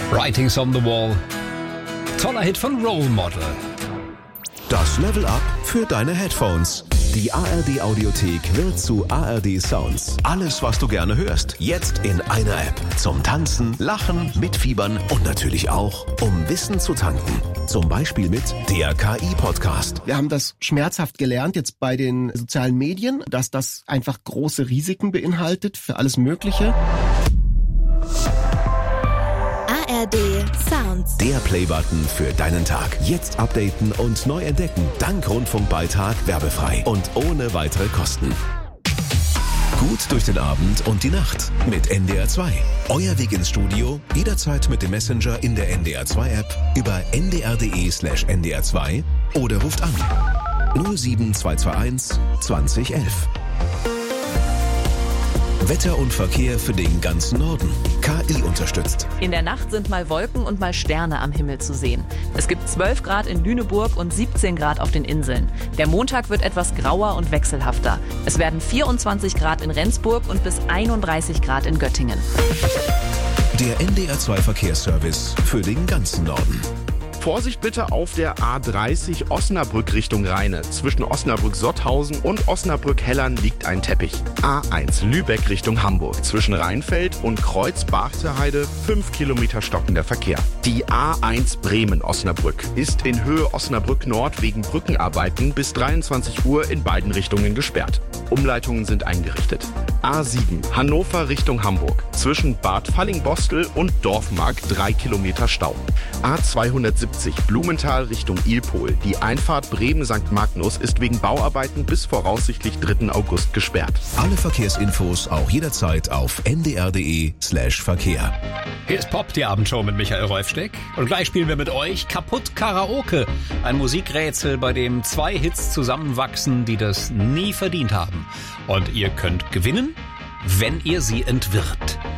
Writings on the Wall. Toller Hit von Role Model. Das Level Up für deine Headphones. Die ARD Audiothek wird zu ARD Sounds. Alles, was du gerne hörst, jetzt in einer App. Zum Tanzen, Lachen, Mitfiebern und natürlich auch, um Wissen zu tanken. Zum Beispiel mit der KI-Podcast. Wir haben das schmerzhaft gelernt jetzt bei den sozialen Medien, dass das einfach große Risiken beinhaltet für alles Mögliche. ARD Sounds. Der Playbutton für deinen Tag. Jetzt updaten und neu entdecken. Dank Rundfunkbeitrag werbefrei und ohne weitere Kosten. Gut durch den Abend und die Nacht mit NDR 2. Euer Weg ins Studio, jederzeit mit dem Messenger in der NDR 2 App über ndr.de/ndr2 oder ruft an 07221 2011. Wetter und Verkehr für den ganzen Norden. KI unterstützt. In der Nacht sind mal Wolken und mal Sterne am Himmel zu sehen. Es gibt 12 Grad in Lüneburg und 17 Grad auf den Inseln. Der Montag wird etwas grauer und wechselhafter. Es werden 24 Grad in Rendsburg und bis 31 Grad in Göttingen. Der NDR 2 Verkehrsservice für den ganzen Norden. Vorsicht bitte auf der A30 Osnabrück Richtung Rheine. Zwischen Osnabrück-Sotthausen und Osnabrück-Hellern liegt ein Teppich. A1 Lübeck Richtung Hamburg. Zwischen Rheinfeld und Kreuz-Bartheheide 5 Kilometer stockender Verkehr. Die A1 Bremen-Osnabrück ist in Höhe Osnabrück Nord wegen Brückenarbeiten bis 23 Uhr in beiden Richtungen gesperrt. Umleitungen sind eingerichtet. A7 Hannover Richtung Hamburg. Zwischen Bad Fallingbostel und Dorfmark 3 Kilometer Stau. A270 Blumenthal Richtung Ilpol. Die Einfahrt Bremen-St. Magnus ist wegen Bauarbeiten bis voraussichtlich 3. August gesperrt. Alle Verkehrsinfos auch jederzeit auf ndr.de/Verkehr. Hier ist Pop, die Abendshow mit Michael Rolfsteck. Und gleich spielen wir mit euch Kaputt Karaoke. Ein Musikrätsel, bei dem 2 Hits zusammenwachsen, die das nie verdient haben. Und ihr könnt gewinnen, wenn ihr sie entwirrt.